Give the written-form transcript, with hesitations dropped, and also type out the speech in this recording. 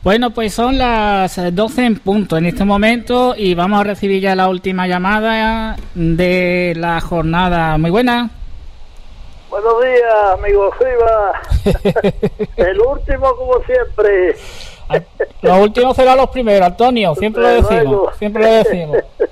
Bueno, pues son las 12 en punto en este momento y vamos a recibir ya la última llamada de la jornada. Muy buena. Buenos días, amigo Riva. El último, como siempre. Los últimos serán los primeros, Antonio. Siempre lo decimos.